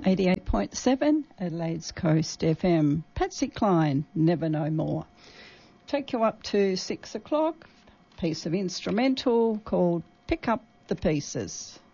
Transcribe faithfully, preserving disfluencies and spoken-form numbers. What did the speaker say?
eighty-eight point seven, Adelaide's Coast F M. Patsy Cline, Never No More. Take you up to six o'clock, piece of instrumental called Pick Up the Pieces.